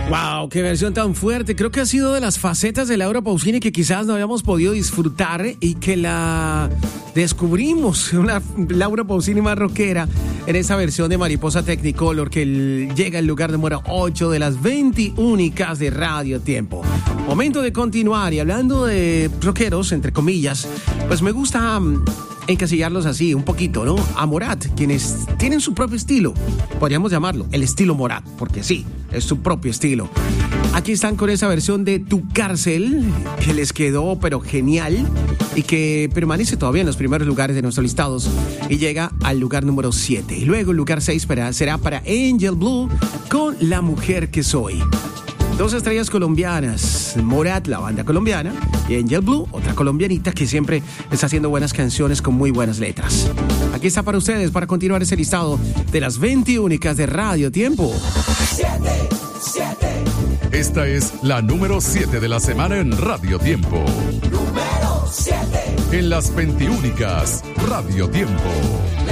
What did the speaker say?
Wow, qué versión tan fuerte. Creo que ha sido de las facetas de Laura Pausini que quizás no habíamos podido disfrutar y que la descubrimos, una Laura Pausini más rockera en esa versión de Mariposa Technicolor que llega al lugar número 8 de las 20 únicas de Radio Tiempo. Momento de continuar y hablando de rockeros, entre comillas, pues me gusta encasillarlos así un poquito, ¿no? A Morat, quienes tienen su propio estilo, podríamos llamarlo el estilo Morat, porque sí, es su propio estilo. Aquí están con esa versión de Tu Cárcel, que les quedó pero genial y que permanece todavía en los primeros lugares de nuestros listados y llega al lugar número 7. Y luego el lugar 6 será para Angel Blue con La Mujer que Soy. Dos estrellas colombianas, Morat, la banda colombiana, y Angel Blue, otra colombianita que siempre está haciendo buenas canciones con muy buenas letras. Aquí está para ustedes, para continuar ese listado de las 20 únicas de Radio Tiempo. 7. Esta es la número 7 de la semana en Radio Tiempo. Número 7. En las 20 únicas, Radio Tiempo.